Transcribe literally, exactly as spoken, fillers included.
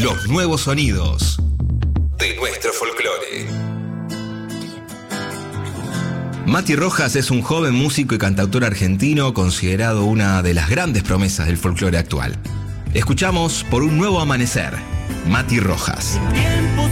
Los nuevos sonidos de nuestro folclore. Mati Rojas es un joven músico y cantautor argentino considerado una de las grandes promesas del folclore actual. Escuchamos Por un nuevo amanecer, Mati Rojas.